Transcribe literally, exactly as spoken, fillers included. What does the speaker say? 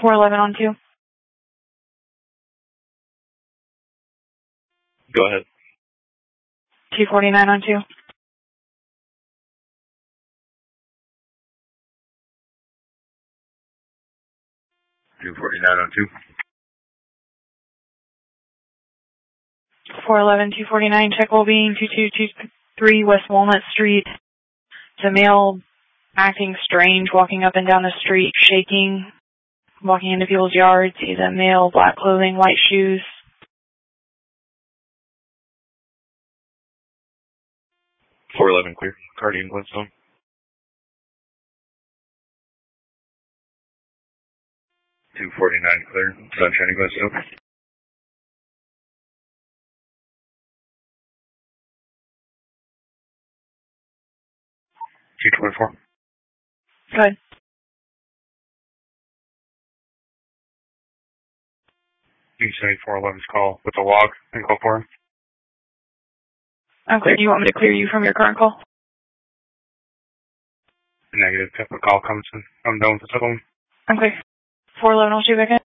four eleven on two. Go ahead. two forty-nine on two. two forty-nine on two. four eleven, two forty-nine, check well-being, two two two three West Walnut Street. It's a male acting strange, walking up and down the street, shaking, walking into people's yards. He's a male, black clothing, white shoes. four eleven clear. Guardian Glenstone. two forty-nine clear. Sunshine Glenstone. two twenty-four. Good. You say four eleven's call with the log and call for him. I'm clear. Do you want me to clear you from your current call? Negative. If a call comes in, I'm done with the second one. I'm clear. four eleven, I'll shoot back in.